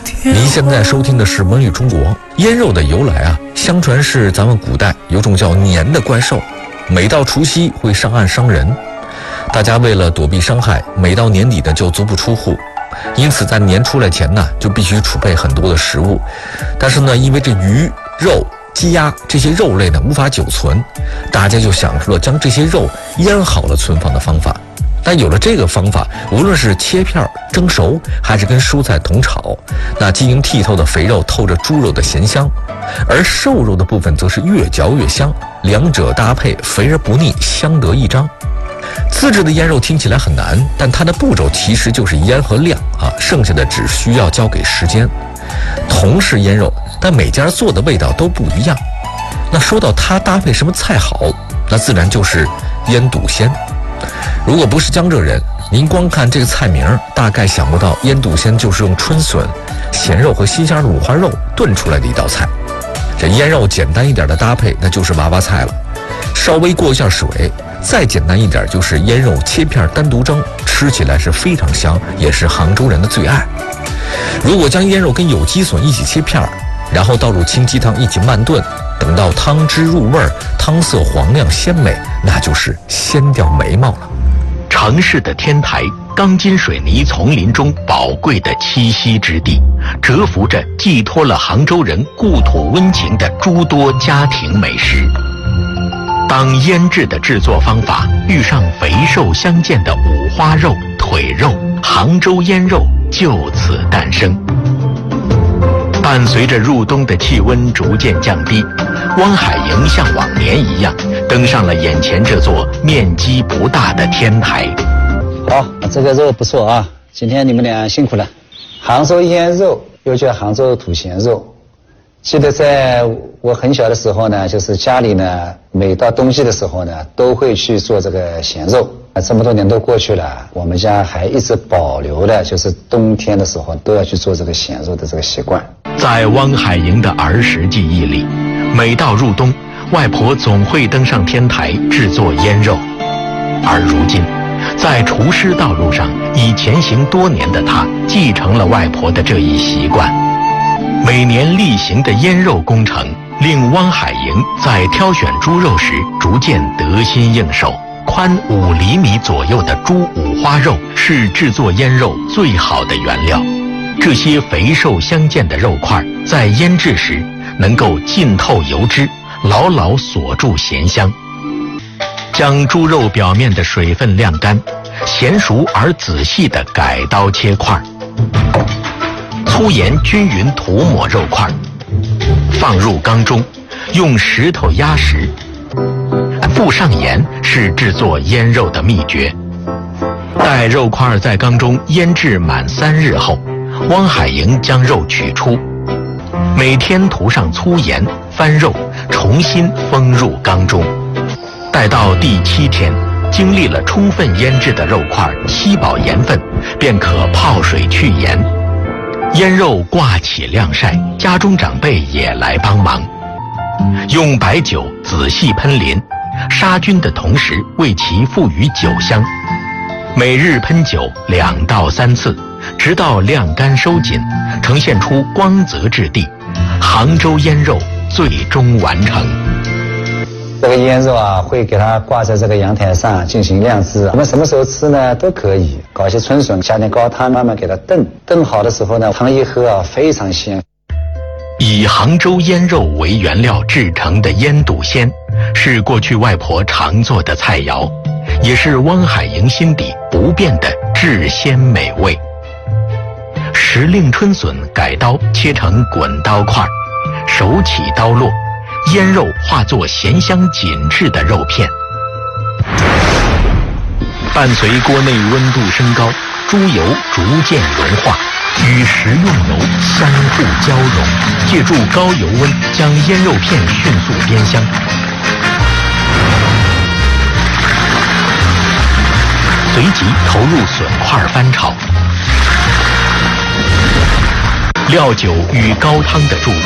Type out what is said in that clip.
您现在收听的是《文旅中国》。腌肉的由来啊，相传是咱们古代有种叫年的怪兽，每到除夕会上岸伤人。大家为了躲避伤害，每到年底呢就足不出户，因此在年出来前呢就必须储备很多的食物。但是呢，因为这鱼肉、鸡鸭这些肉类呢无法久存，大家就想出了将这些肉腌好了存放的方法。但有了这个方法，无论是切片、蒸熟，还是跟蔬菜同炒，那晶莹剔透的肥肉透着猪肉的咸香，而瘦肉的部分则是越嚼越香，两者搭配肥而不腻，相得益彰。自制的腌肉听起来很难，但它的步骤其实就是腌和晾啊，剩下的只需要交给时间。同是腌肉，但每家做的味道都不一样。那说到它搭配什么菜好，那自然就是腌笃鲜。如果不是江浙人，您光看这个菜名，大概想不到腌笃鲜就是用春笋、咸肉和新鲜的五花肉炖出来的一道菜。这腌肉简单一点的搭配，那就是娃娃菜了，稍微过一下水。再简单一点就是腌肉切片单独蒸，吃起来是非常香，也是杭州人的最爱。如果将腌肉跟有机笋一起切片，然后倒入清鸡汤一起慢炖，等到汤汁入味，汤色黄亮鲜美，那就是鲜掉眉毛了。 城市的天台，钢筋水泥丛林中宝贵的栖息之地，蛰伏着寄托了杭州人故土温情的诸多家庭美食。当腌制的制作方法遇上肥瘦相间的五花肉、腿肉，杭州腌肉就此诞生。伴随着入冬的气温逐渐降低，汪海营像往年一样登上了眼前这座面积不大的天台。 好，这个肉不错啊，今天你们俩辛苦了。杭州腌肉又叫杭州土咸肉。记得在我很小的时候呢，就是家里呢，每到冬季的时候呢，都会去做这个咸肉。这么多年都过去了，我们家还一直保留了，就是冬天的时候都要去做这个咸肉的这个习惯。 在汪海营的儿时记忆里，每到入冬，外婆总会登上天台制作腌肉。而如今，在厨师道路上已前行多年的他，继承了外婆的这一习惯。每年例行的腌肉工程，令汪海营在挑选猪肉时逐渐得心应手。宽5厘米左右的猪五花肉是制作腌肉最好的原料。这些肥瘦相间的肉块在腌制时能够浸透油脂，牢牢锁住咸香。将猪肉表面的水分晾干，娴熟而仔细地改刀切块，粗盐均匀涂抹肉块，放入缸中，用石头压实。附上盐是制作腌肉的秘诀。待肉块在缸中腌制满3日后，汪海营将肉取出，每天涂上粗盐，翻肉，重新封入缸中。待到第7天，经历了充分腌制的肉块吸饱盐分，便可泡水去盐。腌肉挂起晾晒，家中长辈也来帮忙，用白酒仔细喷淋，杀菌的同时为其赋予酒香。每日喷酒2到3次，直到晾干收紧，呈现出光泽质地，杭州腌肉最终完成。 这个腌肉啊，会给它挂在这个阳台上进行晾制。我们什么时候吃呢？都可以搞一些春笋，加点高汤，慢慢给它炖。炖好的时候呢，汤一喝啊，非常鲜。 以杭州腌肉为原料制成的腌笃鲜，是过去外婆常做的菜肴，也是汪海营心底不变的至鲜美味。时令春笋改刀切成滚刀块，手起刀落，腌肉化作咸香紧致的肉片。伴随锅内温度升高，猪油逐渐融化，与食用油相互交融，借助高油温将腌肉片迅速煸香。随即投入笋块翻炒，料酒与高汤的注入，